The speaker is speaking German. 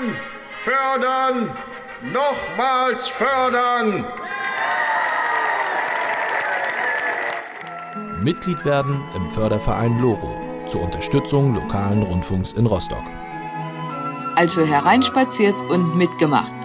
fördern, nochmals fördern. Mitglied werden im Förderverein LoRo zur Unterstützung lokalen Rundfunks in Rostock. Also hereinspaziert und mitgemacht.